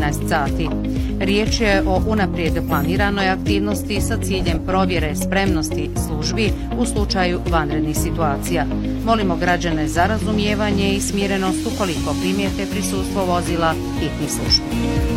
13 sati. Riječ je o unaprijed planiranoj aktivnosti sa ciljem provjere spremnosti službi u slučaju vanrednih situacija. Molimo građane za razumijevanje i smirenost ukoliko primijete prisustvo vozila hitnih službi.